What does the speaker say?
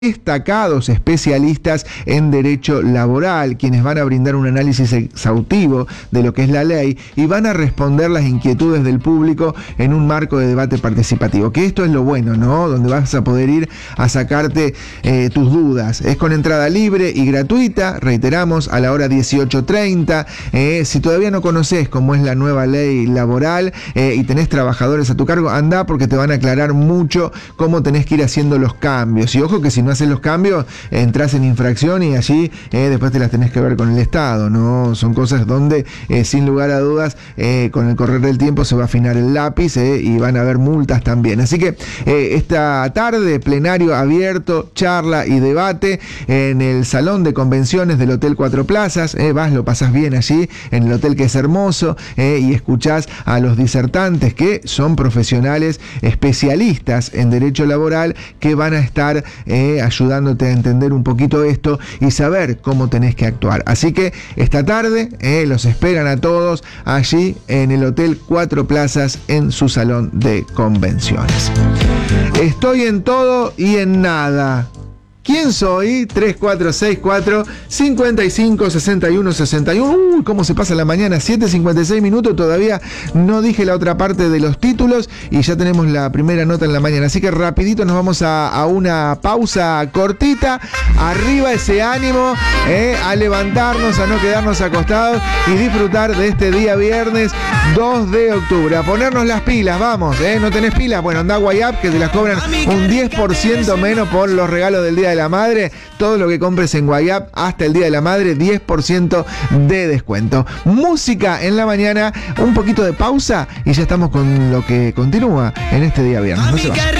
destacados especialistas en derecho laboral, quienes van a brindar un análisis exhaustivo de lo que es la ley y van a responder las inquietudes del público en un marco de debate participativo. Que esto es lo bueno, ¿no? Donde vas a poder ir a sacarte tus dudas. Es con entrada libre y gratuita, reiteramos, a la hora 18:30. Si todavía no conoces cómo es la nueva ley laboral y tenés trabajadores a tu cargo, andá porque te van a aclarar mucho cómo tenés que ir haciendo los cambios. Y ojo que si no haces los cambios, entras en infracción y allí después te las tenés que ver con el Estado, ¿no? Son cosas donde, sin lugar a dudas, con el correr del tiempo se va a afinar el lápiz y van a haber multas también. Así que esta tarde, plenario abierto, charla y debate en el Salón de Convenciones del Hotel Cuatro Plazas. Vas, lo pasás bien allí, en el hotel que es hermoso, y escuchás a los disertantes que son profesionales especialistas en derecho laboral que van a estar ayudándote a entender un poquito esto y saber cómo tenés que actuar. Así que esta tarde los esperan a todos allí en el Hotel Cuatro Plazas en su salón de convenciones. Estoy en todo y en nada. ¿Quién soy? 3464-556161. Uy, cómo se pasa la mañana, 7:56 minutos, todavía no dije la otra parte de los títulos y ya tenemos la primera nota en la mañana. Así que rapidito nos vamos a una pausa cortita. Arriba ese ánimo, a levantarnos, a no quedarnos acostados y disfrutar de este día viernes 2 de octubre. A ponernos las pilas, vamos, ¿no tenés pilas? Bueno, anda a Guayap que te las cobran un 10% menos por los regalos del Día de la Madre. Todo lo que compres en Guayap hasta el Día de la Madre, 10% de descuento. Música en la mañana, un poquito de pausa y ya estamos con lo que continúa en este día viernes. No se vayan.